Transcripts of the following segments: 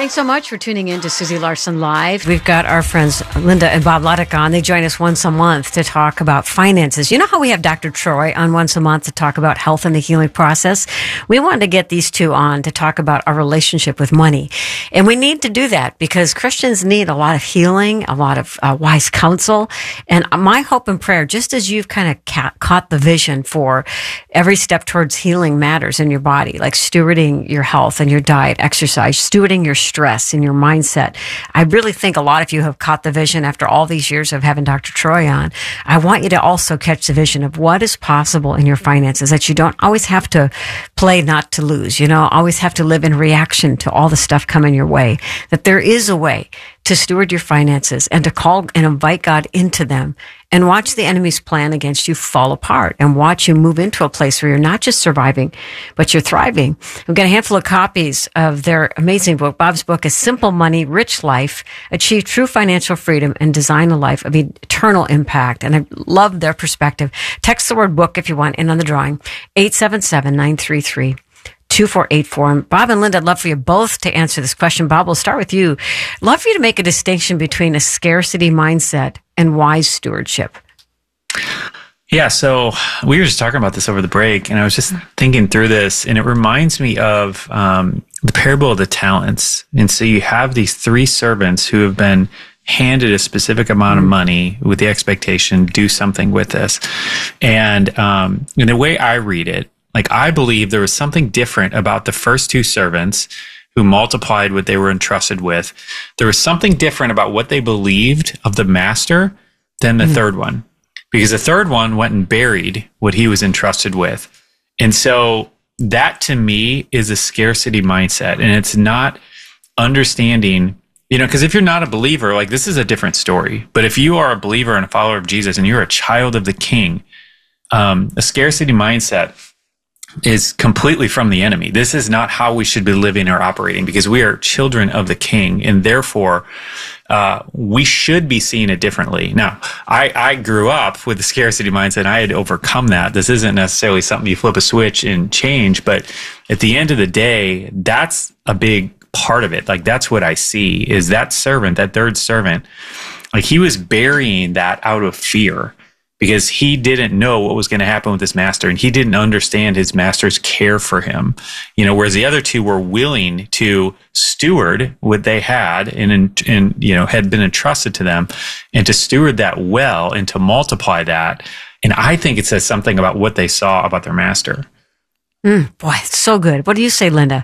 Thanks so much for tuning in to Susie Larson Live. We've got our friends Linda and Bob Luddick on. They join us once a month to talk about finances. You know how we have Dr. Troy on once a month to talk about health and the healing process? We wanted to get these two on to talk about our relationship with money. And we need to do that because Christians need a lot of healing, a lot of wise counsel. And my hope and prayer, just as you've kind of caught the vision for every step towards healing matters in your body, like stewarding your health and your diet, exercise, stewarding your stress and your mindset. I really think a lot of you have caught the vision after all these years of having Dr. Troy on. I want you to also catch the vision of what is possible in your finances, that you don't always have to play not to lose, always have to live in reaction to all the stuff coming your way, that there is a way to steward your finances and to call and invite God into them and watch the enemy's plan against you fall apart and watch you move into a place where you're not just surviving, but you're thriving. We've got a handful of copies of their amazing book. Bob's book is Simple Money, Rich Life, Achieve True Financial Freedom and Design a Life of Eternal Impact. And I love their perspective. Text the word book if you want in on the drawing, 877-933-2484. And Bob and Linda, I'd love for you both to answer this question. Bob, we'll start with you. Love for you to make a distinction between a scarcity mindset and wise stewardship. Yeah, so we were just talking about this over the break, and I was just thinking through this, and it reminds me of the parable of the talents. And so you have these three servants who have been handed a specific amount of money with the expectation, do something with this. And in the way I read it, I believe there was something different about the first two servants who multiplied what they were entrusted with. There was something different about what they believed of the master than the third one, because the third one went and buried what he was entrusted with. And so that to me is a scarcity mindset, and it's not understanding, because if you're not a believer, this is a different story. But if you are a believer and a follower of Jesus and you're a child of the King, a scarcity mindset is completely from the enemy. This is not how we should be living or operating, because we are children of the King, and therefore we should be seeing it differently. Now, I grew up with the scarcity mindset. I had to overcome that. This isn't necessarily something you flip a switch and change, but at the end of the day, that's a big part of it. That's what I see is that servant, that third servant, he was burying that out of fear, because he didn't know what was going to happen with his master, and he didn't understand his master's care for him. Whereas the other two were willing to steward what they had and had been entrusted to them, and to steward that well and to multiply that. And I think it says something about what they saw about their master. Boy, it's so good. What do you say, Linda?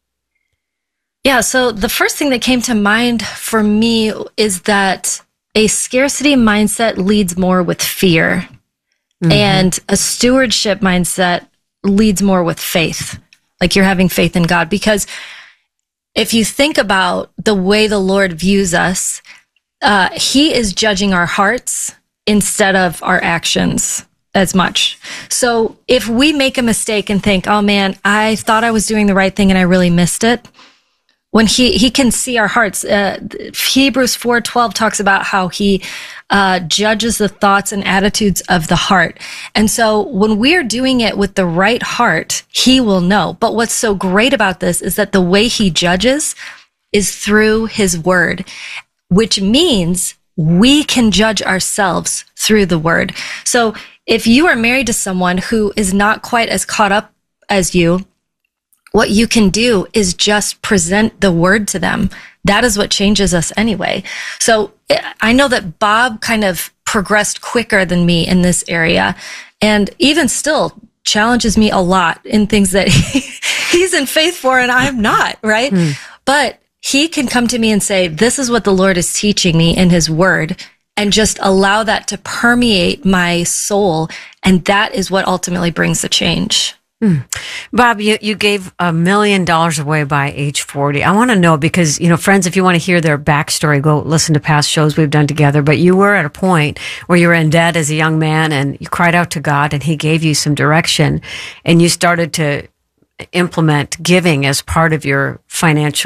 Yeah, so the first thing that came to mind for me is that a scarcity mindset leads more with fear, and a stewardship mindset leads more with faith. You're having faith in God. Because if you think about the way the Lord views us, he is judging our hearts instead of our actions as much. So if we make a mistake and think, oh man, I thought I was doing the right thing and I really missed it, when he can see our hearts. Hebrews 4:12 talks about how he judges the thoughts and attitudes of the heart. And so when we're doing it with the right heart, he will know. But what's so great about this is that the way he judges is through his word, which means we can judge ourselves through the word. So if you are married to someone who is not quite as caught up as you, what you can do is just present the word to them. That is what changes us anyway. So I know that Bob kind of progressed quicker than me in this area, and even still challenges me a lot in things that he's in faith for and I'm not, right? But he can come to me and say, this is what the Lord is teaching me in his word, and just allow that to permeate my soul. And that is what ultimately brings the change. Bob, you gave $1 million away by age 40. I want to know, because, friends, if you want to hear their backstory, go listen to past shows we've done together. But you were at a point where you were in debt as a young man, and you cried out to God, and he gave you some direction, and you started to implement giving as part of your financial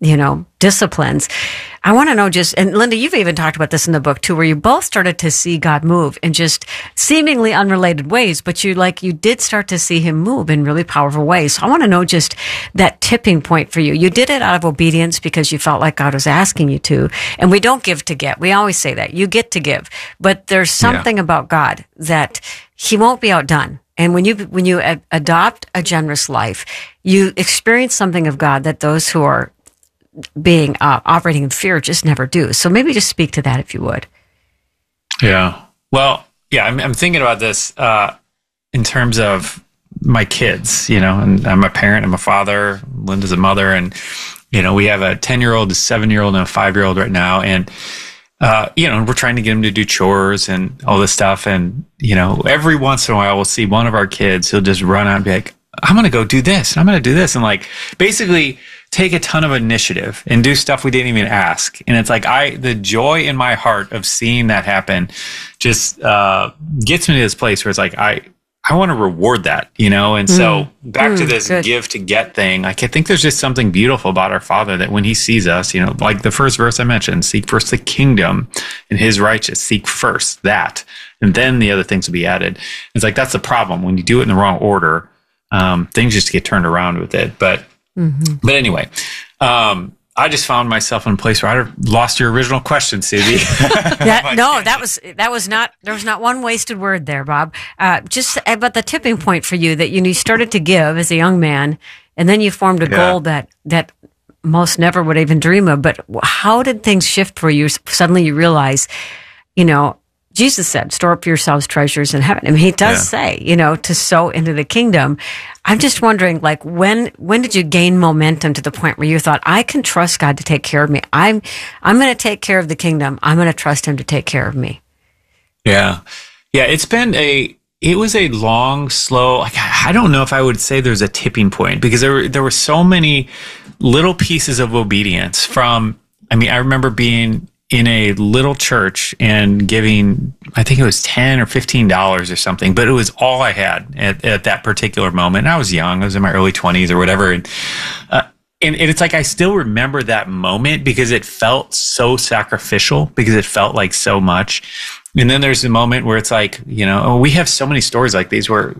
disciplines. I want to know and Linda, you've even talked about this in the book too, where you both started to see God move in just seemingly unrelated ways, but you did start to see him move in really powerful ways. So I want to know just that tipping point for you. You did it out of obedience because you felt like God was asking you to. And we don't give to get. We always say that. You get to give. But there's something about God that he won't be outdone. And when you adopt a generous life, you experience something of God that those who are being operating in fear just never do. So maybe just speak to that if you would. Yeah. Well, yeah, I'm thinking about this in terms of my kids, and I'm a parent, I'm a father, Linda's a mother, and, we have a 10-year-old, a 7-year-old, and a 5-year-old right now. And, we're trying to get them to do chores and all this stuff. And, every once in a while we'll see one of our kids, he'll just run out and be like, I'm going to go do this. I'm going to do this. And basically take a ton of initiative and do stuff we didn't even ask. And it's the joy in my heart of seeing that happen just gets me to this place where it's I want to reward that, And so back to this give to get thing, I think there's just something beautiful about our Father that when he sees us, like the first verse I mentioned, seek first the kingdom and his righteousness, seek first that, and then the other things will be added. It's that's the problem. When you do it in the wrong order, things just get turned around with it. But anyway, I just found myself in a place where I lost your original question, Susie. That was not, there was not one wasted word there, Bob. Just about the tipping point for you that you started to give as a young man, and then you formed a goal that most never would even dream of. But how did things shift for you? Suddenly you realize, Jesus said, store up for yourselves treasures in heaven. I mean, he does say, to sow into the kingdom. I'm just wondering, when did you gain momentum to the point where you thought, I can trust God to take care of me. I'm going to take care of the kingdom. I'm going to trust him to take care of me. Yeah. Yeah. It was a long, slow, I don't know if I would say there's a tipping point, because there were so many little pieces of obedience I remember being in a little church and giving, I think it was $10 or $15 or something, but it was all I had at that particular moment. And I was young. I was in my early 20s or whatever. And it's I still remember that moment because it felt so sacrificial, because it felt like so much. And then there's a moment where it's we have so many stories like these where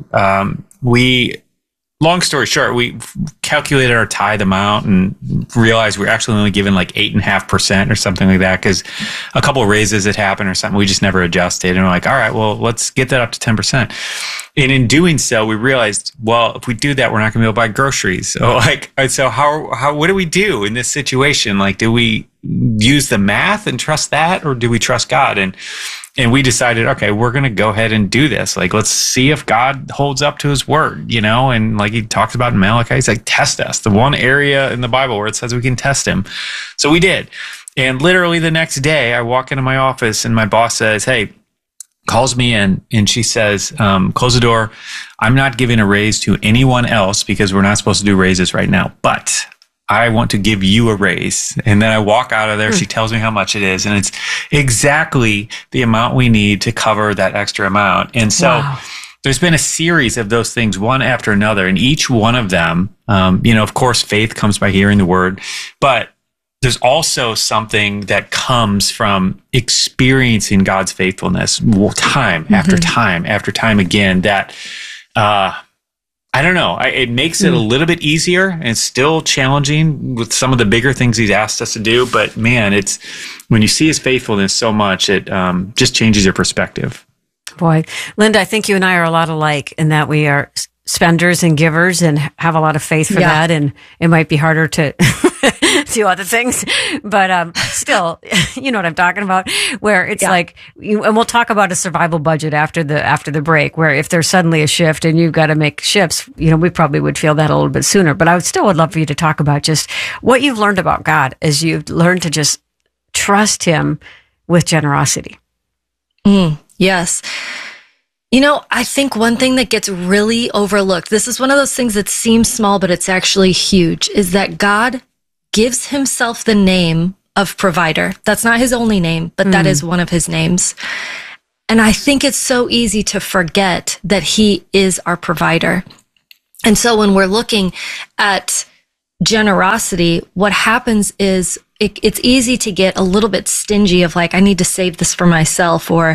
long story short, we calculated our tithe amount and realized we're actually only given 8.5% or something like that, because a couple of raises had happened or something. We just never adjusted. And we're all right, well, let's get that up to 10%. And in doing so, we realized, well, if we do that, we're not going to be able to buy groceries. So what do we do in this situation? Do we use the math and trust that, or do we trust God? And we decided, okay, we're going to go ahead and do this. Let's see if God holds up to his word, and he talks about in Malachi, he's test us. The one area in the Bible where it says we can test him. So we did. And literally the next day I walk into my office and my boss says, hey, calls me in and she says, close the door. I'm not giving a raise to anyone else because we're not supposed to do raises right now, but I want to give you a raise. And then I walk out of there. She tells me how much it is. And it's exactly the amount we need to cover that extra amount. And so there's been a series of those things, one after another. And each one of them, of course, faith comes by hearing the word. But there's also something that comes from experiencing God's faithfulness time after time after time again that, I don't know. It makes it a little bit easier, and it's still challenging with some of the bigger things he's asked us to do. But man, it's when you see his faithfulness so much, it just changes your perspective. Boy, Linda, I think you and I are a lot alike in that we are spenders and givers and have a lot of faith for that. And it might be harder to do other things, but still, you know what I'm talking about, where it's and we'll talk about a survival budget after the break, where if there's suddenly a shift and you've got to make shifts, we probably would feel that a little bit sooner. But I would love for you to talk about just what you've learned about God as you've learned to just trust him with generosity. Yes. I think one thing that gets really overlooked, this is one of those things that seems small, but it's actually huge, is that God gives himself the name of provider. That's not his only name, but that is one of his names. And I think it's so easy to forget that he is our provider. And so when we're looking at generosity, what happens is it's easy to get a little bit stingy of like, I need to save this for myself, or,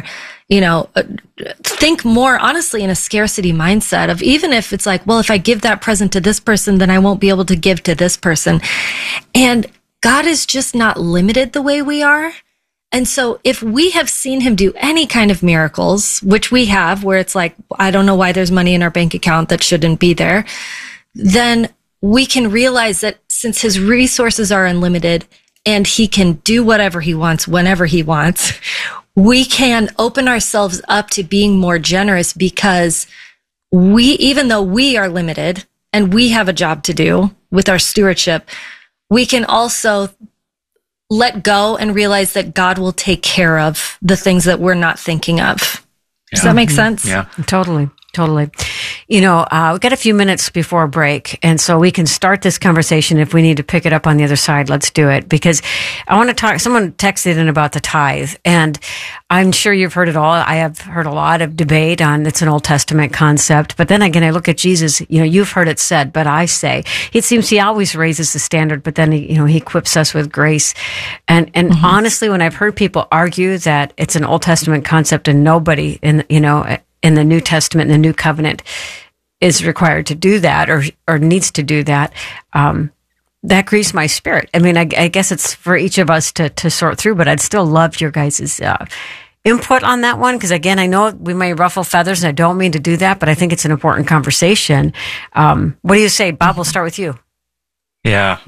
think more honestly in a scarcity mindset of, even if it's like, well, if I give that present to this person, then I won't be able to give to this person. And God is just not limited the way we are. And so if we have seen him do any kind of miracles, which we have, where it's like, I don't know why there's money in our bank account that shouldn't be there, then we can realize that since his resources are unlimited and he can do whatever he wants, whenever he wants, we can open ourselves up to being more generous, because even though we are limited and we have a job to do with our stewardship, we can also let go and realize that God will take care of the things that we're not thinking of. Does that make sense? Yeah. Totally. We've got a few minutes before break, and so we can start this conversation. If we need to pick it up on the other side, let's do it, because I want to talk. Someone texted in about the tithe, and I'm sure you've heard it all. I have heard a lot of debate on it's an Old Testament concept, but then again, I look at Jesus, you've heard it said, but I say, it seems he always raises the standard, but then he equips us with grace. And honestly, when I've heard people argue that it's an Old Testament concept and nobody in the New Testament, in the New Covenant, is required to do that or needs to do that, that grieves my spirit. I mean, I guess it's for each of us to sort through, but I'd still love your guys' input on that one, because again, I know we may ruffle feathers, and I don't mean to do that, but I think it's an important conversation. What do you say, Bob? We'll start with you. Yeah.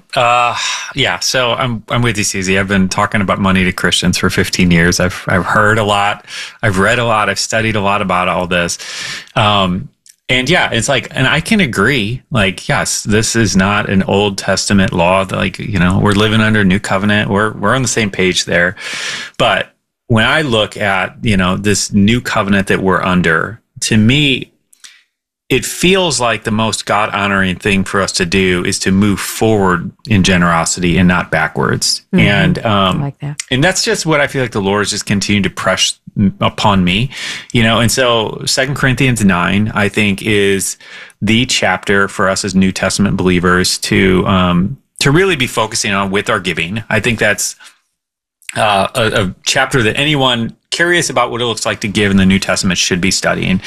So I'm with you, Susie. I've been talking about money to Christians for 15 years. I've heard a lot. I've read a lot. I've studied a lot about all this. And yeah, it's like, and I can agree, like, yes, this is not an Old Testament law. Like, we're living under New Covenant. We're on the same page there. But when I look at, this New Covenant that we're under, to me, it feels like the most God-honoring thing for us to do is to move forward in generosity and not backwards. Mm-hmm. And I like that. And that's just what I feel like the Lord is just continuing to press upon me, And so 2 Corinthians 9, I think, is the chapter for us as New Testament believers to really be focusing on with our giving. I think that's a chapter that anyone curious about what it looks like to give in the New Testament should be studying.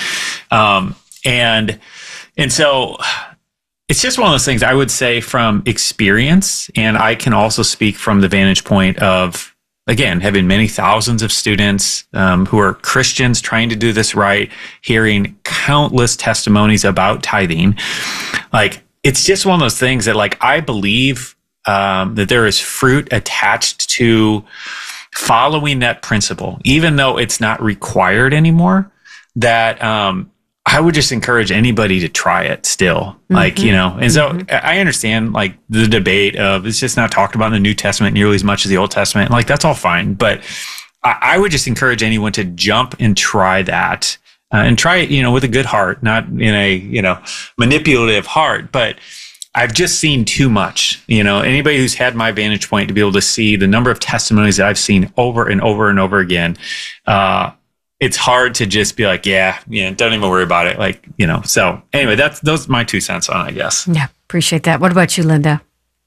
And so it's just one of those things I would say from experience, and I can also speak from the vantage point of, again, having many thousands of students who are Christians trying to do this right, hearing countless testimonies about tithing. Like, it's just one of those things that, like, I believe that there is fruit attached to following that principle, even though it's not required anymore, that I would just encourage anybody to try it still. Like, and so I understand like the debate of it's just not talked about in the New Testament nearly as much as the Old Testament. Like, that's all fine. But I would just encourage anyone to jump and try that and try it, with a good heart, not in a, manipulative heart. But I've just seen too much, anybody who's had my vantage point to be able to see the number of testimonies that I've seen over and over and over again. It's hard to just be like, don't even worry about it. Like, so anyway, those are my 2 cents on it, I guess. Yeah. Appreciate that. What about you, Linda?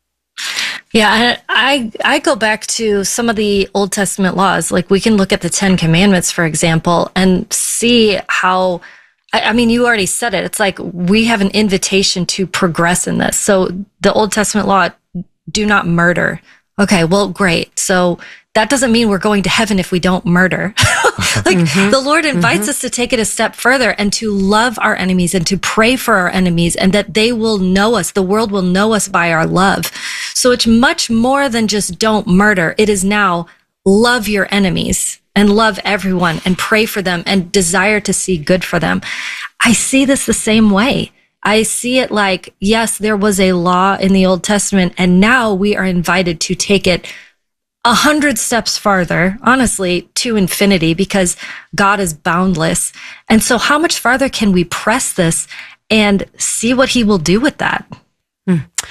Yeah, I go back to some of the Old Testament laws. Like, we can look at the 10 Commandments, for example, and see how, I mean, you already said it. It's like we have an invitation to progress in this. So the Old Testament law, do not murder. Okay, well, great. So that doesn't mean we're going to heaven if we don't murder. The Lord invites us to take it a step further and to love our enemies and to pray for our enemies, and that they will know us. The world will know us by our love. So it's much more than just don't murder. It is now love your enemies and love everyone and pray for them and desire to see good for them. I see this the same way. I see it like, yes, there was a law in the Old Testament, and now we are invited to take it 100 steps farther, honestly, to infinity, because God is boundless. And so how much farther can we press this and see what he will do with that?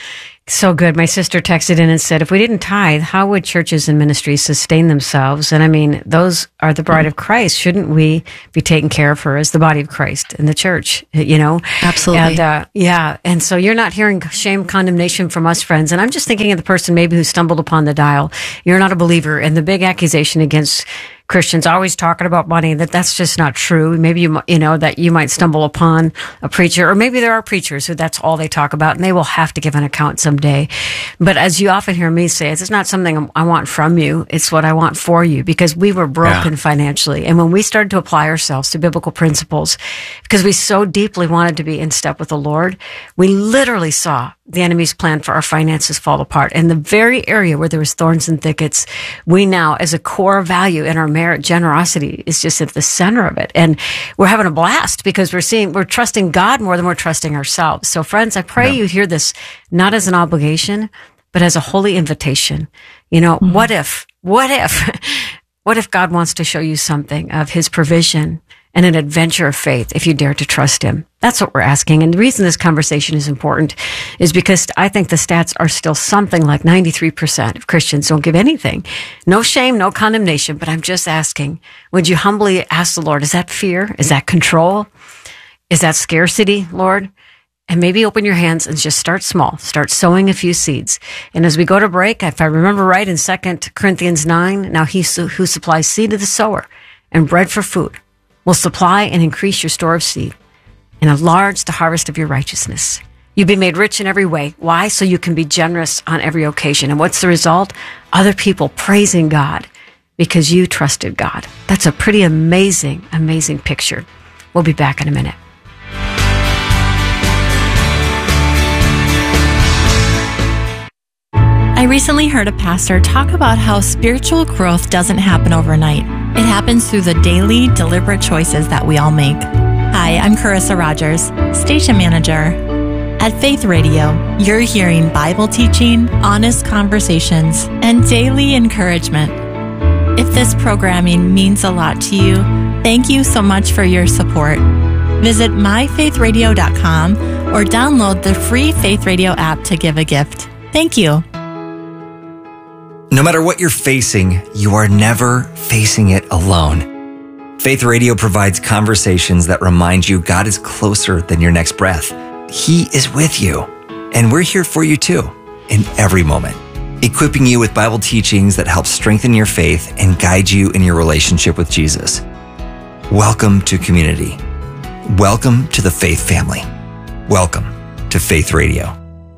So good. My sister texted in and said, if we didn't tithe, how would churches and ministries sustain themselves? And I mean, those are the bride of Christ. Shouldn't we be taking care of her as the body of Christ in the church, you know? Absolutely. And, yeah. And so you're not hearing shame, condemnation from us, friends. And I'm just thinking of the person maybe who stumbled upon the dial. You're not a believer. And the big accusation against Christians always talking about money, that's just not true. Maybe you know that you might stumble upon a preacher, or maybe there are preachers who that's all they talk about, and they will have to give an account someday. But as you often hear me say, it's not something I want from you, it's what I want for you, because we were broken financially. And when we started to apply ourselves to biblical principles, because we so deeply wanted to be in step with the Lord, we literally saw the enemy's plan for our finances fall apart. And the very area where there was thorns and thickets, we now, as a core value in our merit, generosity is just at the center of it. And we're having a blast because we're trusting God more than we're trusting ourselves. So friends, I pray you hear this not as an obligation, but as a holy invitation. You know, what if God wants to show you something of his provision and an adventure of faith if you dare to trust him? That's what we're asking. And the reason this conversation is important is because I think the stats are still something like 93% of Christians don't give anything. No shame, no condemnation, but I'm just asking, would you humbly ask the Lord, is that fear? Is that control? Is that scarcity, Lord? And maybe open your hands and just start small. Start sowing a few seeds. And as we go to break, if I remember right, in 2 Corinthians 9, now he who supplies seed to the sower and bread for food will supply and increase your store of seed and enlarge the harvest of your righteousness. You'll be made rich in every way. Why? So you can be generous on every occasion. And what's the result? Other people praising God because you trusted God. That's a pretty amazing, amazing picture. We'll be back in a minute. I recently heard a pastor talk about how spiritual growth doesn't happen overnight. It happens through the daily, deliberate choices that we all make. Hi, I'm Carissa Rogers, station manager. At Faith Radio, you're hearing Bible teaching, honest conversations, and daily encouragement. If this programming means a lot to you, thank you so much for your support. Visit myfaithradio.com or download the free Faith Radio app to give a gift. Thank you. No matter what you're facing, you are never facing it alone. Faith Radio provides conversations that remind you God is closer than your next breath. He is with you, and we're here for you too, in every moment, equipping you with Bible teachings that help strengthen your faith and guide you in your relationship with Jesus. Welcome to community. Welcome to the Faith family. Welcome to Faith Radio.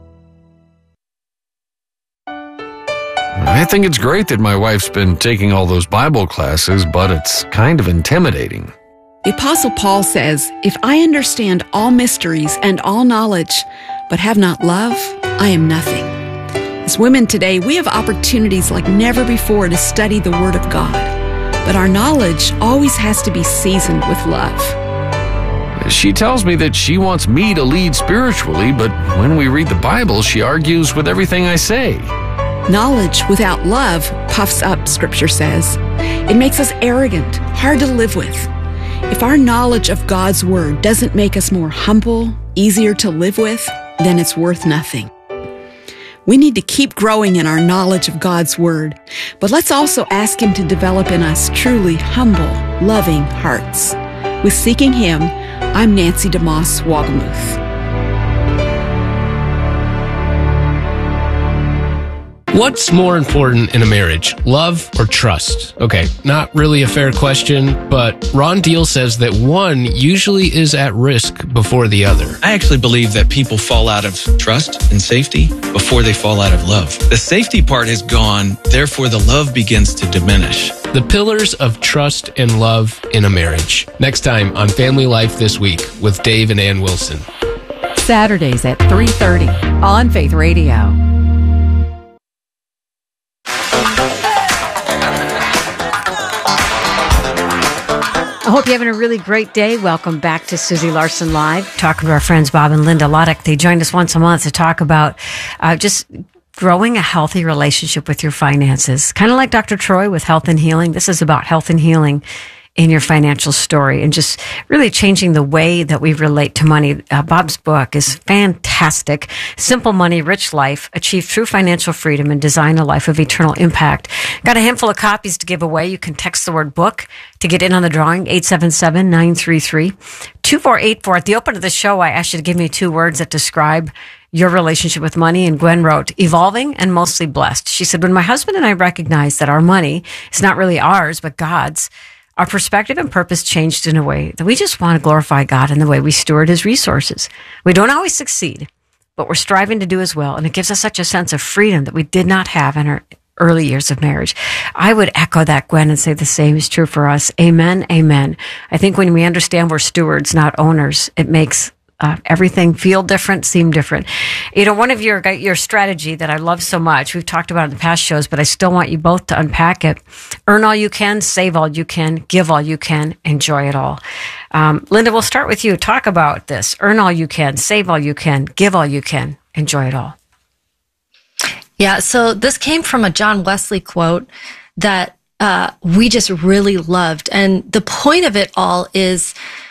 I think it's great that my wife's been taking all those Bible classes, but it's kind of intimidating. The Apostle Paul says, if I understand all mysteries and all knowledge, but have not love, I am nothing. As women today, we have opportunities like never before to study the Word of God, but our knowledge always has to be seasoned with love. She tells me that she wants me to lead spiritually, but when we read the Bible, she argues with everything I say. Knowledge without love puffs up, Scripture says. It makes us arrogant, hard to live with. If our knowledge of God's Word doesn't make us more humble, easier to live with, then it's worth nothing. We need to keep growing in our knowledge of God's Word, but let's also ask Him to develop in us truly humble, loving hearts. With Seeking Him, I'm Nancy DeMoss Wagamuth. What's more important in a marriage, love or trust? Okay, not really a fair question, but Ron Deal says that one usually is at risk before the other. I actually believe that people fall out of trust and safety before they fall out of love. The safety part is gone, therefore the love begins to diminish. The pillars of trust and love in a marriage. Next time on Family Life This Week with Dave and Ann Wilson. Saturdays at 3:30 on Faith Radio. I hope you're having a really great day. Welcome back to Susie Larson Live. Talking to our friends Bob and Linda Loddick. They joined us once a month to talk about just growing a healthy relationship with your finances. Kind of like Dr. Troy with Health and Healing. This is about health and healing in your financial story and just really changing the way that we relate to money. Bob's book is fantastic. Simple Money, Rich Life, Achieve True Financial Freedom and Design a Life of Eternal Impact. Got a handful of copies to give away. You can text the word book to get in on the drawing, 877-933-2484. At the open of the show, I asked you to give me 2 words that describe your relationship with money, and Gwen wrote, evolving and mostly blessed. She said, when my husband and I recognized that our money is not really ours, but God's, our perspective and purpose changed in a way that we just want to glorify God in the way we steward his resources. We don't always succeed, but we're striving to do as well. And it gives us such a sense of freedom that we did not have in our early years of marriage. I would echo that, Gwen, and say the same is true for us. Amen. Amen. I think when we understand we're stewards, not owners, it makes everything feel different, seem different. You know, one of your strategy that I love so much, we've talked about in the past shows, but I still want you both to unpack it. Earn all you can, save all you can, give all you can, enjoy it all. Linda, we'll start with you. Talk about this. Earn all you can, save all you can, give all you can, enjoy it all. Yeah, so this came from a John Wesley quote that we just really loved. And the point of it all is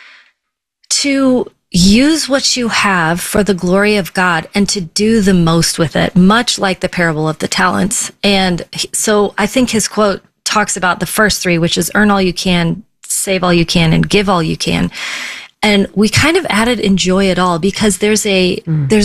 to use what you have for the glory of God and to do the most with it, much like the parable of the talents. And so I think his quote talks about the first 3, which is earn all you can, save all you can, and give all you can. And we kind of added enjoy it all because there's a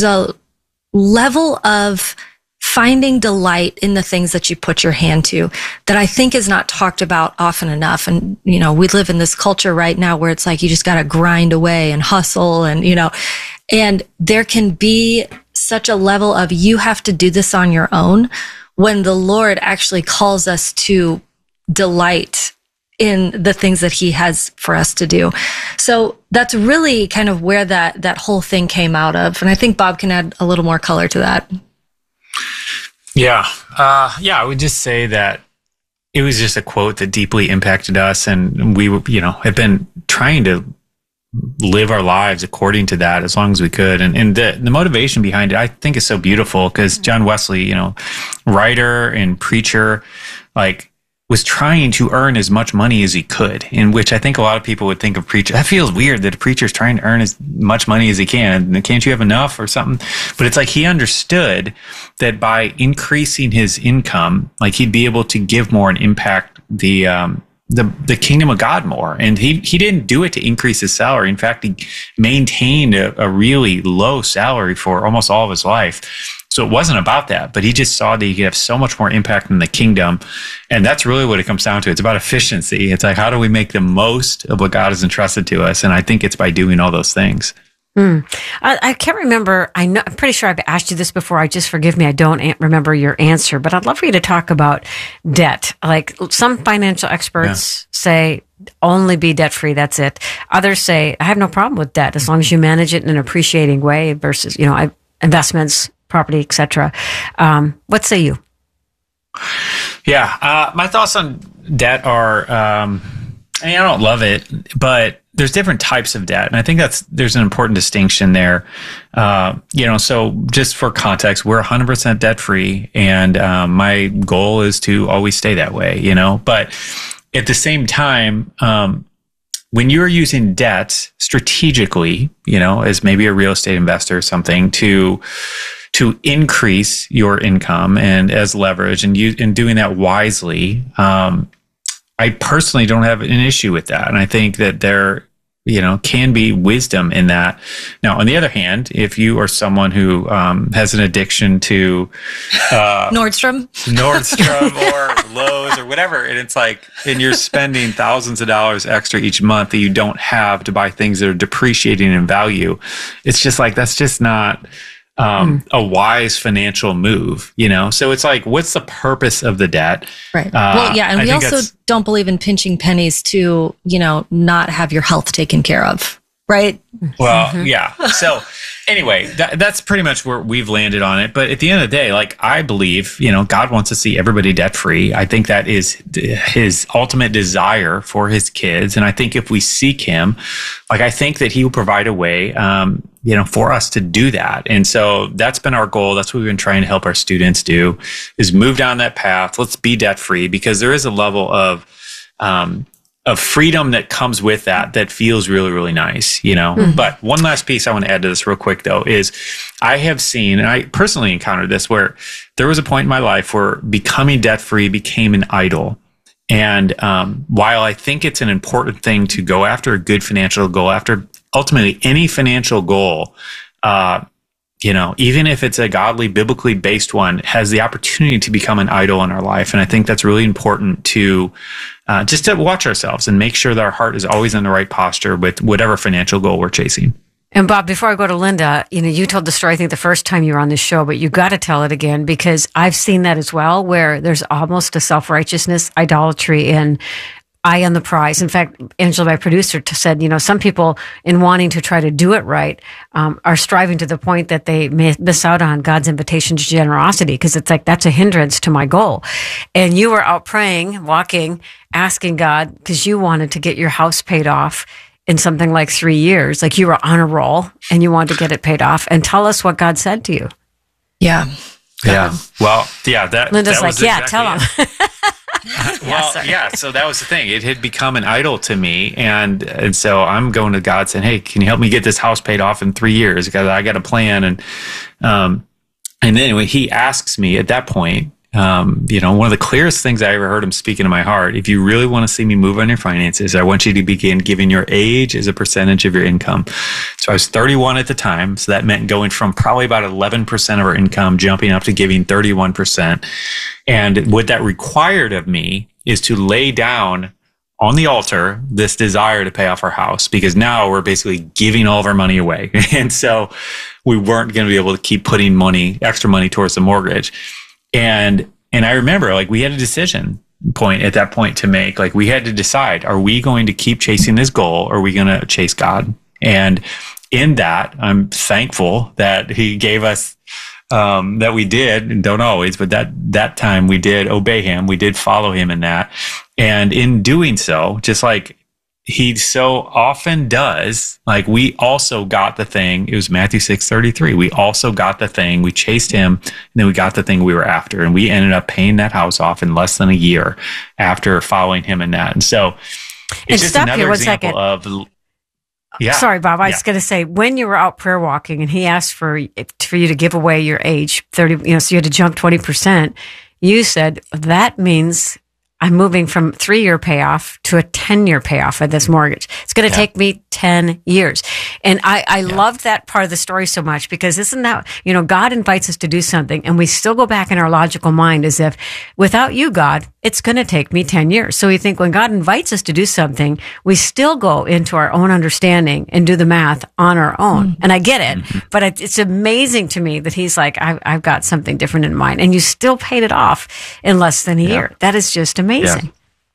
level of finding delight in the things that you put your hand to that I think is not talked about often enough. And, you know, we live in this culture right now where it's like you just got to grind away and hustle and, you know, and there can be such a level of you have to do this on your own when the Lord actually calls us to delight in the things that he has for us to do. So that's really kind of where that whole thing came out of. And I think Bob can add a little more color to that. Yeah. I would just say that it was just a quote that deeply impacted us. And we, have been trying to live our lives according to that as long as we could. And the motivation behind it, I think, is so beautiful because John Wesley, writer and preacher, was trying to earn as much money as he could, in which I think a lot of people would think of preacher. That feels weird that a preacher's trying to earn as much money as he can. Can't you have enough or something? But it's like he understood that by increasing his income, he'd be able to give more and impact the kingdom of God more. And he didn't do it to increase his salary. In fact, he maintained a really low salary for almost all of his life. So it wasn't about that, but he just saw that he could have so much more impact in the kingdom. And that's really what it comes down to. It's about efficiency. It's like, how do we make the most of what God has entrusted to us? And I think it's by doing all those things. I can't remember. I'm pretty sure I've asked you this before. Forgive me, I don't remember your answer, but I'd love for you to talk about debt. Like some financial experts say, only be debt free. That's it. Others say, I have no problem with debt as long as you manage it in an appreciating way versus, investments, property, etc. What say you? Yeah, my thoughts on debt are, I don't love it, but there's different types of debt. And I think there's an important distinction there. So just for context, we're 100% debt free. And my goal is to always stay that way, but at the same time, when you're using debt strategically, as maybe a real estate investor or something to increase your income and as leverage and doing that wisely, I personally don't have an issue with that. And I think that there, can be wisdom in that. Now, on the other hand, if you are someone who has an addiction to Nordstrom or Lowe's or whatever, and it's and you're spending thousands of dollars extra each month that you don't have to buy things that are depreciating in value, it's just that's just not a wise financial move, So it's what's the purpose of the debt? Right. And we also don't believe in pinching pennies to, not have your health taken care of. Right. Well, yeah. So anyway, that's pretty much where we've landed on it. But at the end of the day, I believe, God wants to see everybody debt free. I think that is his ultimate desire for his kids. And I think if we seek him, I think that he will provide a way, for us to do that. And so that's been our goal. That's what we've been trying to help our students do, is move down that path. Let's be debt free, because there is a level of, freedom that comes with that feels really, really nice, you know. But one last piece I want to add to this real quick, though, is I have seen, and I personally encountered this, where there was a point in my life where becoming debt-free became an idol. And while I think it's an important thing to go after a good financial goal, after ultimately any financial goal, you know, even if it's a godly, biblically based one, has the opportunity to become an idol in our life. And I think that's really important to just to watch ourselves and make sure that our heart is always in the right posture with whatever financial goal we're chasing. And Bob, before I go to Linda, you know, you told the story, I think the first time you were on this show, but you got to tell it again, because I've seen that as well, where there's almost a self-righteousness, idolatry in eye on the prize. In fact, Angela, my producer, said, you know, some people in wanting to try to do it right, are striving to the point that they may miss out on God's invitation to generosity, because it's like, that's a hindrance to my goal. And you were out praying, walking, asking God, because you wanted to get your house paid off in something like 3 years. Like, you were on a roll and you wanted to get it paid off. And tell us what God said to you. Yeah. Yeah. Well, yeah. Linda's that like, was yeah, exactly tell him. Well, yeah. So that was the thing. It had become an idol to me. And so I'm going to God saying, hey, can you help me get this house paid off in 3 years? Because I got a plan. And then when he asks me at that point, you know, one of the clearest things I ever heard him speak into my heart, if you really want to see me move on your finances, I want you to begin giving your age as a percentage of your income. So I was 31 at the time. So that meant going from probably about 11% of our income, jumping up to giving 31%. And what that required of me is to lay down on the altar this desire to pay off our house, because now we're basically giving all of our money away. And so we weren't going to be able to keep putting extra money towards the mortgage. And I remember, like, we had a decision point at that point to make. Like, we had to decide, are we going to keep chasing this goal, or are we going to chase God? And in that, I'm thankful that he gave us, that we did, and don't always, but that time we did obey him. We did follow him in that. And in doing so, just like he so often does, like, we also got the thing. It was Matthew 6:33. We also got the thing. We chased him, and then we got the thing we were after. And we ended up paying that house off in less than a year after following him in that. And so it's just another example of... Yeah. Sorry, Bob. I was going to say, when you were out prayer walking and he asked for you to give away your age, 30, you know, so you had to jump 20%, you said, that means I'm moving from 3-year payoff to a 10-year payoff of this mortgage. It's going to take me 10 years. And I loved that part of the story so much, because isn't that, you know, God invites us to do something and we still go back in our logical mind as if, without you, God, it's going to take me 10 years. So we think when God invites us to do something, we still go into our own understanding and do the math on our own. And I get it, but it's amazing to me that he's like, I've got something different in mind. And you still paid it off in less than a year. That is just amazing. Yeah.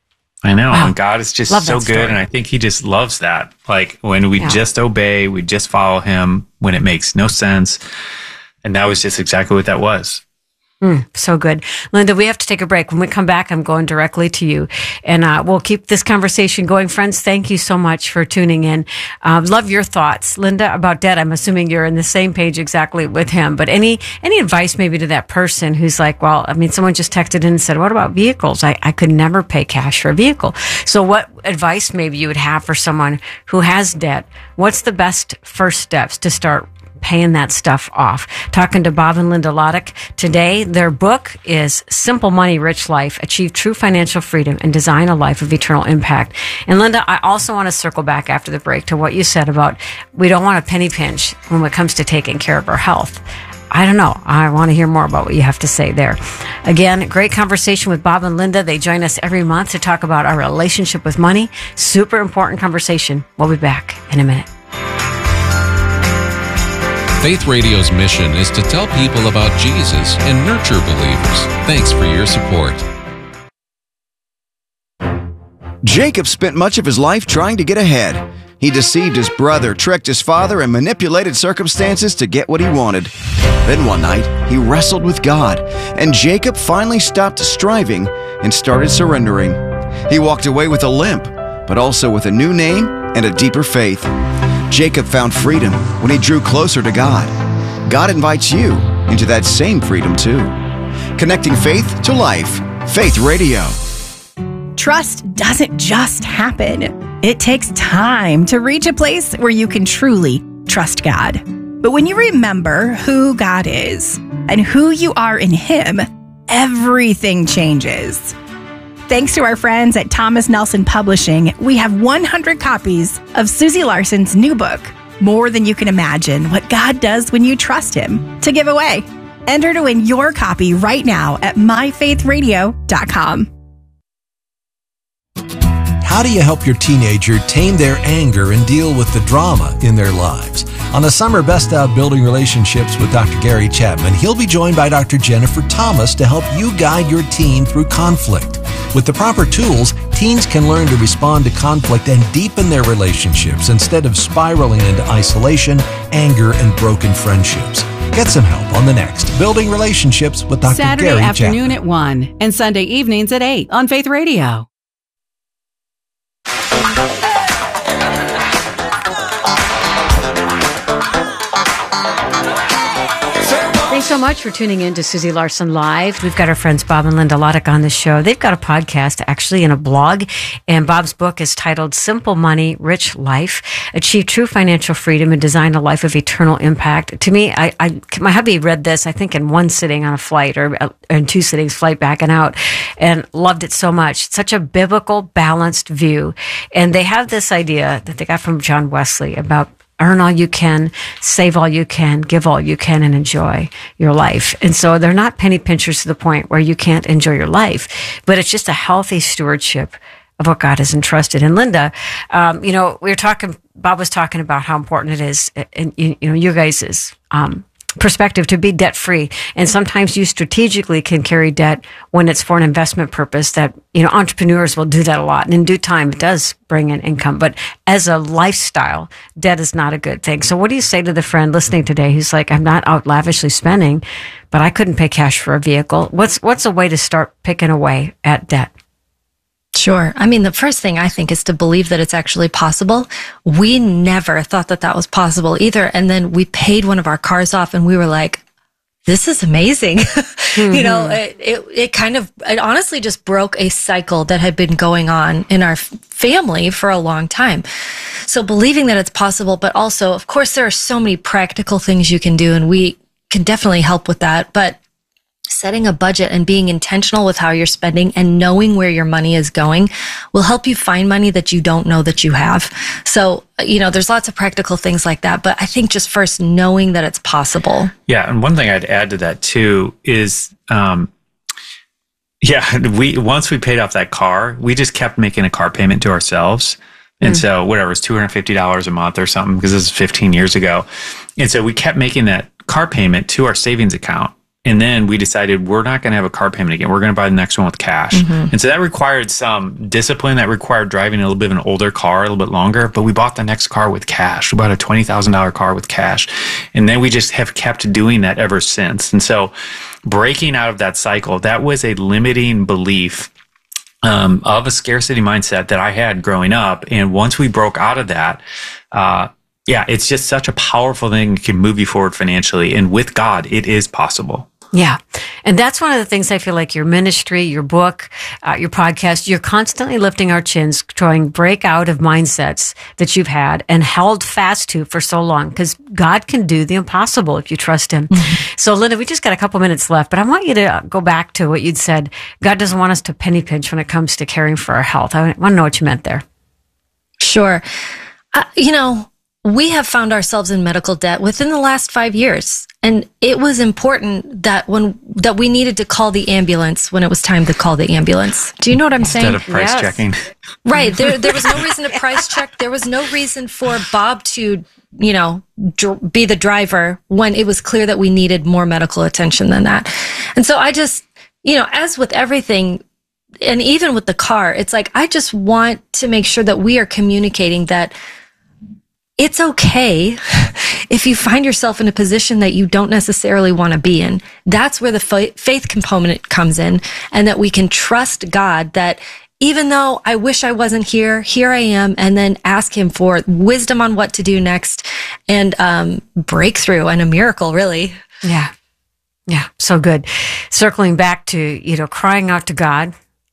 I know. Wow. And God is just so good. And I think he just loves that. Like, when we just obey, we just follow him when it makes no sense. And that was just exactly what that was. So good. Linda, we have to take a break. When we come back, I'm going directly to you. And we'll keep this conversation going. Friends, thank you so much for tuning in. Love your thoughts. Linda, about debt, I'm assuming you're in the same page exactly with him. But any advice maybe to that person who's like, well, I mean, someone just texted in and said, what about vehicles? I could never pay cash for a vehicle. So what advice maybe you would have for someone who has debt? What's the best first steps to start paying that stuff off? Talking to Bob and Linda Lotich today. Their book is Simple Money, Rich Life, Achieve True Financial Freedom and Design a Life of Eternal Impact. And Linda, I also want to circle back after the break to what you said about we don't want a penny pinch when it comes to taking care of our health. I don't know. I want to hear more about what you have to say there. Again, great conversation with Bob and Linda. They join us every month to talk about our relationship with money. Super important conversation. We'll be back in a minute. Faith Radio's mission is to tell people about Jesus and nurture believers. Thanks for your support. Jacob spent much of his life trying to get ahead. He deceived his brother, tricked his father, and manipulated circumstances to get what he wanted. Then one night, he wrestled with God, and Jacob finally stopped striving and started surrendering. He walked away with a limp, but also with a new name and a deeper faith. Jacob found freedom when he drew closer to God. God invites you into that same freedom too. Connecting faith to life. Faith Radio. trust doesn't just happen. It takes time to reach a place where you can truly trust God. But when you remember who God is and who you are in Him, everything changes. Thanks to our friends at Thomas Nelson Publishing, we have 100 copies of Susie Larson's new book, More Than You Can Imagine, What God Does When You Trust Him, to give away. Enter to win your copy right now at myfaithradio.com. How do you help your teenager tame their anger and deal with the drama in their lives? On the Summer Best of Building Relationships with Dr. Gary Chapman, he'll be joined by Dr. Jennifer Thomas to help you guide your teen through conflict. With the proper tools, teens can learn to respond to conflict and deepen their relationships instead of spiraling into isolation, anger, and broken friendships. Get some help on the next Building Relationships with Dr. Saturday Gary afternoon Chapman. at 1 and Sunday evenings at 8 on Faith Radio. Thanks so much for tuning in to Susie Larson Live. We've got our friends Bob and Linda Lottick on the show. They've got a podcast, actually, and a blog. And Bob's book is titled Simple Money, Rich Life, Achieve True Financial Freedom and Design a Life of Eternal Impact. To me, my hubby read this, I think, in one sitting on a flight or in two sittings, flight back and out, and loved it so much. Such a biblical, balanced view. And they have this idea that they got from John Wesley about earn all you can, save all you can, give all you can, and enjoy your life. And so they're not penny pinchers to the point where you can't enjoy your life, but it's just a healthy stewardship of what God has entrusted. And Linda, Bob was talking about how important it is, and you guys' perspective to be debt free. And sometimes you strategically can carry debt when it's for an investment purpose that, entrepreneurs will do that a lot. And in due time, it does bring in income. But as a lifestyle, debt is not a good thing. So what do you say to the friend listening today who's like, I'm not out lavishly spending, but I couldn't pay cash for a vehicle? What's a way to start picking away at debt? Sure. I mean, the first thing I think is to believe that it's actually possible. We never thought that that was possible either. And then we paid one of our cars off and we were like, this is amazing. Mm-hmm. It honestly just broke a cycle that had been going on in our family for a long time. So believing that it's possible, but also, of course, there are so many practical things you can do, and we can definitely help with that. But setting a budget and being intentional with how you're spending and knowing where your money is going will help you find money that you don't know that you have. So, there's lots of practical things like that, but I think just first knowing that it's possible. Yeah. And one thing I'd add to that too is, once we paid off that car, we just kept making a car payment to ourselves. And so whatever, it's $250 a month or something, because this is 15 years ago. And so we kept making that car payment to our savings account. And then we decided we're not going to have a car payment again. We're going to buy the next one with cash. Mm-hmm. And so that required some discipline. That required driving a little bit of an older car, a little bit longer. But we bought the next car with cash. We bought a $20,000 car with cash. And then we just have kept doing that ever since. And so breaking out of that cycle, that was a limiting belief of a scarcity mindset that I had growing up. And once we broke out of that, it's just such a powerful thing that can move you forward financially. And with God, it is possible. Yeah. And that's one of the things I feel like your ministry, your book, your podcast, you're constantly lifting our chins, trying to break out of mindsets that you've had and held fast to for so long, because God can do the impossible if you trust Him. Mm-hmm. So, Linda, we just got a couple minutes left, but I want you to go back to what you'd said. God doesn't want us to penny pinch when it comes to caring for our health. I want to know what you meant there. Sure. We have found ourselves in medical debt within the last 5 years. And it was important that we needed to call the ambulance when it was time to call the ambulance. Do you know what I'm saying? Instead of price checking. Right. There was no reason to price check. There was no reason for Bob to, be the driver when it was clear that we needed more medical attention than that. And so I just, as with everything, and even with the car, it's like, I just want to make sure that we are communicating that it's okay if you find yourself in a position that you don't necessarily want to be in. That's where the faith component comes in, and that we can trust God that even though I wish I wasn't here, here I am, and then ask Him for wisdom on what to do next and breakthrough and a miracle, really. Yeah. Yeah. So good. Circling back to, crying out to God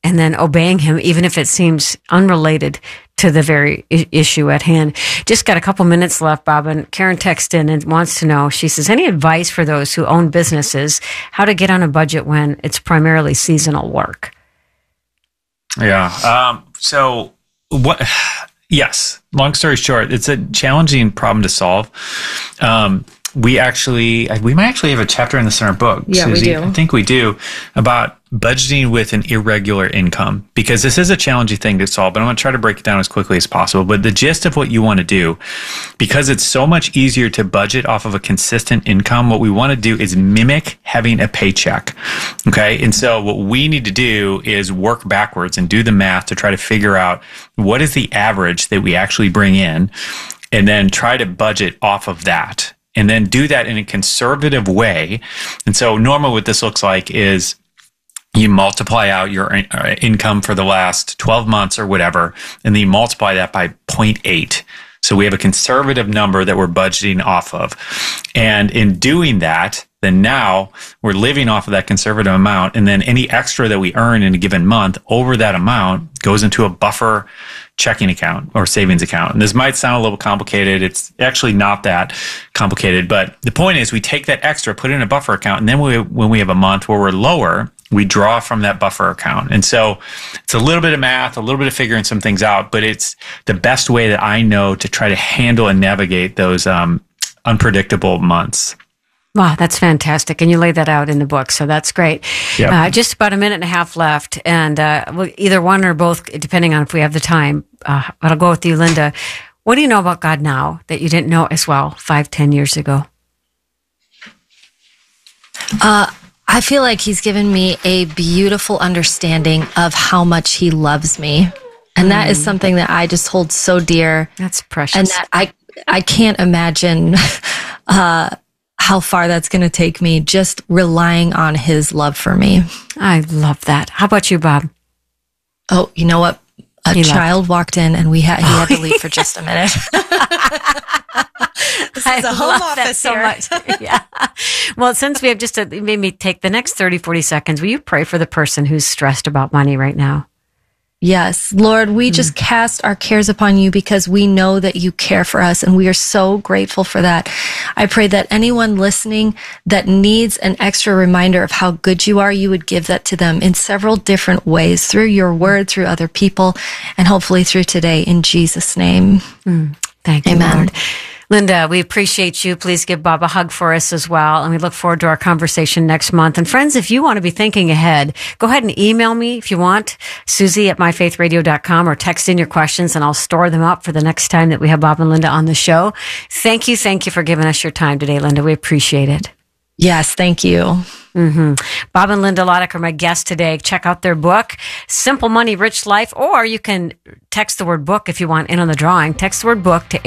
and then obeying him, even if it seems unrelated to the very issue at hand. Just got a couple minutes left, Bob, and Karen texted in and wants to know, she says, any advice for those who own businesses, how to get on a budget when it's primarily seasonal work? Yeah. So what? Yes. Long story short, it's a challenging problem to solve. We might actually have a chapter in this in our book. Yeah, Susie. we do. I think we do, about budgeting with an irregular income, because this is a challenging thing to solve, but I'm going to try to break it down as quickly as possible. But the gist of what you want to do, because it's so much easier to budget off of a consistent income, what we want to do is mimic having a paycheck. Okay. And so what we need to do is work backwards and do the math to try to figure out what is the average that we actually bring in, and then try to budget off of that, and then do that in a conservative way. And so normally what this looks like is you multiply out your income for the last 12 months or whatever, and then you multiply that by 0.8. So we have a conservative number that we're budgeting off of. And in doing that, then now we're living off of that conservative amount. And then any extra that we earn in a given month over that amount goes into a buffer checking account or savings account. And this might sound a little complicated. It's actually not that complicated. But the point is, we take that extra, put it in a buffer account, and then when we have a month where we're lower, we draw from that buffer account. And so it's a little bit of math, a little bit of figuring some things out, but it's the best way that I know to try to handle and navigate those unpredictable months. Wow, that's fantastic. And you lay that out in the book, so that's great. Yep. Just about a minute and a half left, and either one or both, depending on if we have the time. I'll go with you, Linda. What do you know about God now that you didn't know as well 5-10 years ago? I feel like he's given me a beautiful understanding of how much he loves me. And that is something that I just hold so dear. That's precious. And that I can't imagine how far that's going to take me, just relying on his love for me. I love that. How about you, Bob? Oh, you know what? A child walked in and he had to leave for just a minute. This is a home office so here. much. Yeah. Well, since we have just maybe take the next 30, 40 seconds, will you pray for the person who's stressed about money right now? Yes, Lord, we just cast our cares upon you because we know that you care for us, and we are so grateful for that. I pray that anyone listening that needs an extra reminder of how good you are, you would give that to them in several different ways, through your word, through other people, and hopefully through today, in Jesus' name. Thank you, Amen. Lord. Linda, we appreciate you. Please give Bob a hug for us as well. And we look forward to our conversation next month. And friends, if you want to be thinking ahead, go ahead and email me if you want, Susie@myfaithradio.com, or text in your questions and I'll store them up for the next time that we have Bob and Linda on the show. Thank you for giving us your time today, Linda. We appreciate it. Yes, thank you. Bob and Linda Lotich are my guests today. Check out their book, Simple Money, Rich Life, or you can text the word book if you want in on the drawing. Text the word book to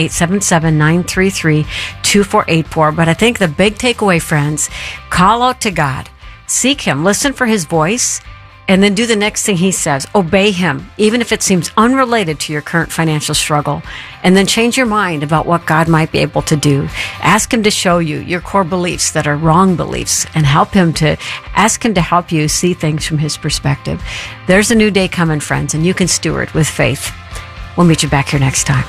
877-933-2484. But I think the big takeaway, friends, call out to God. Seek him. Listen for his voice. And then do the next thing he says. Obey him, even if it seems unrelated to your current financial struggle. And then change your mind about what God might be able to do. Ask him to show you your core beliefs that are wrong beliefs, and ask him to help you see things from his perspective. There's a new day coming, friends, and you can steward with faith. We'll meet you back here next time.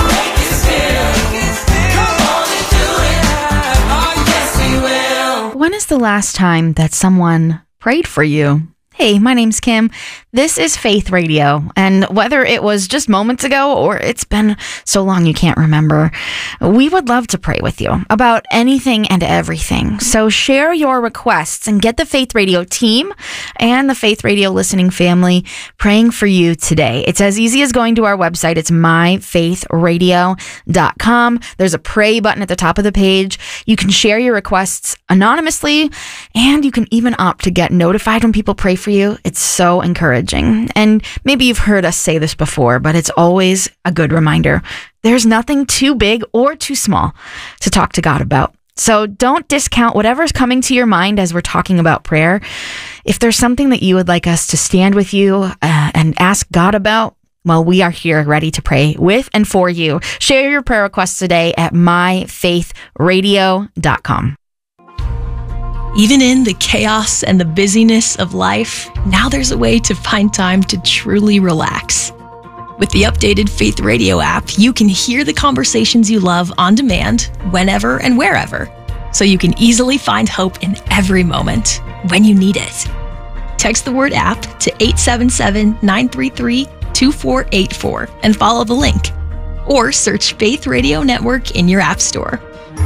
When is the last time that someone prayed for you? Hey, my name's Kim. This is Faith Radio, and whether it was just moments ago or it's been so long you can't remember, we would love to pray with you about anything and everything. So share your requests and get the Faith Radio team and the Faith Radio listening family praying for you today. It's as easy as going to our website. It's myfaithradio.com. There's a pray button at the top of the page. You can share your requests anonymously, and you can even opt to get notified when people pray for you. It's so encouraging. And maybe you've heard us say this before, but it's always a good reminder. There's nothing too big or too small to talk to God about. So don't discount whatever's coming to your mind as we're talking about prayer. If there's something that you would like us to stand with you and ask God about, well, we are here ready to pray with and for you. Share your prayer requests today at myfaithradio.com. Even in the chaos and the busyness of life, now there's a way to find time to truly relax. With the updated Faith Radio app, you can hear the conversations you love on demand, whenever and wherever, so you can easily find hope in every moment when you need it. Text the word app to 877-933-2484 and follow the link. Or search Faith Radio Network in your app store.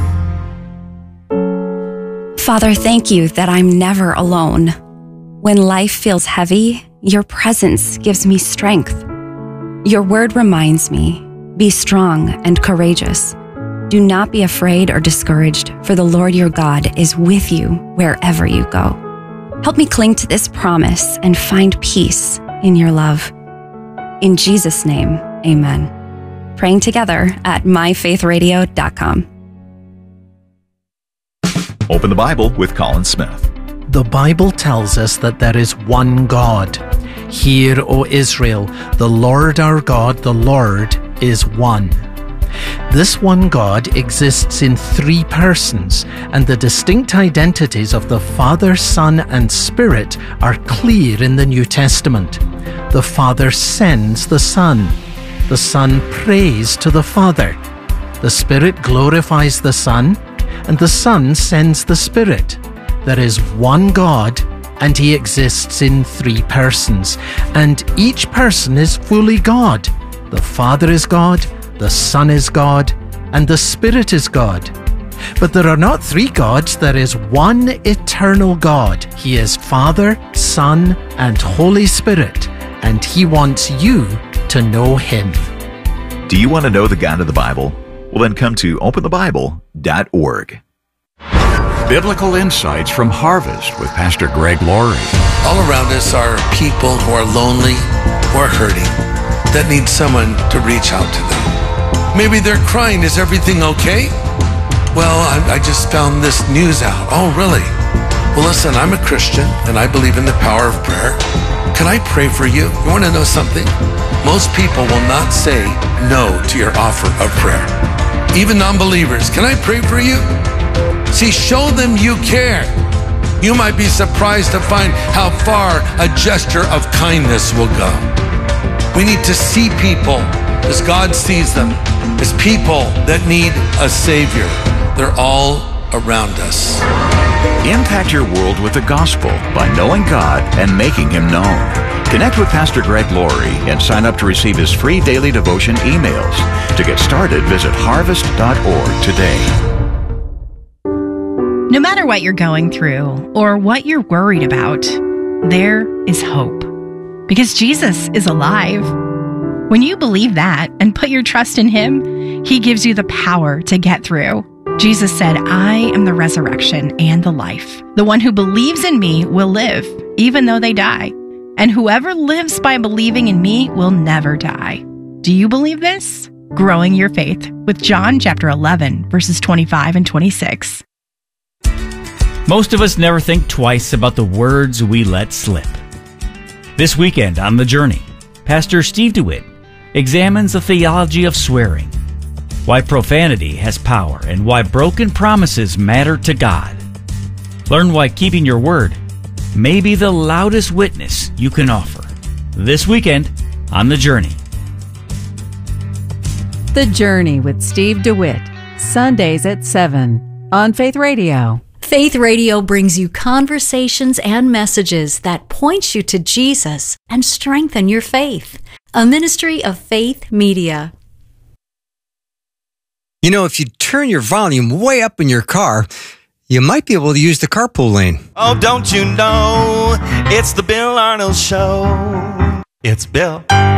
Father, thank you that I'm never alone. When life feels heavy, your presence gives me strength. Your word reminds me, be strong and courageous. Do not be afraid or discouraged, for the Lord your God is with you wherever you go. Help me cling to this promise and find peace in your love. In Jesus' name, amen. Praying together at myfaithradio.com. Open the Bible with Colin Smith. The Bible tells us that there is one God. Hear, O Israel, the Lord our God, the Lord is one. This one God exists in three persons, and the distinct identities of the Father, Son, and Spirit are clear in the New Testament. The Father sends the Son. The Son prays to the Father. The Spirit glorifies the Son, and the Son sends the Spirit. There is one God, and He exists in three persons, and each person is fully God. The Father is God, the Son is God, and the Spirit is God. But there are not three gods, there is one eternal God. He is Father, Son, and Holy Spirit, and He wants you to know Him. Do you want to know the God of the Bible? Well, then come to openthebible.org. Biblical insights from Harvest with Pastor Greg Laurie. All around us are people who are lonely or hurting that need someone to reach out to them. Maybe they're crying, is everything okay? Well, I just found this news out. Oh, really? Well, listen, I'm a Christian and I believe in the power of prayer. Can I pray for you? You want to know something? Most people will not say no to your offer of prayer. Even non-believers, can I pray for you? See, show them you care. You might be surprised to find how far a gesture of kindness will go. We need to see people as God sees them, as people that need a Savior. They're all around us. Impact your world with the gospel by knowing God and making Him known. Connect with Pastor Greg Laurie and sign up to receive his free daily devotion emails. To get started, visit harvest.org today. No matter what you're going through or what you're worried about, there is hope. Because Jesus is alive. When you believe that and put your trust in Him, He gives you the power to get through. Jesus said, I am the resurrection and the life. The one who believes in me will live, even though they die. And whoever lives by believing in me will never die. Do you believe this? Growing your faith with John chapter 11, verses 25 and 26. Most of us never think twice about the words we let slip. This weekend on The Journey, Pastor Steve DeWitt examines the theology of swearing, why profanity has power, and why broken promises matter to God. Learn why keeping your word may be the loudest witness you can offer. This weekend on The Journey. The Journey with Steve DeWitt, Sundays at 7 on Faith Radio. Faith Radio brings you conversations and messages that point you to Jesus and strengthen your faith. A ministry of Faith Media. You know, if you turn your volume way up in your car, you might be able to use the carpool lane. Oh, don't you know, it's the Bill Arnold Show. It's Bill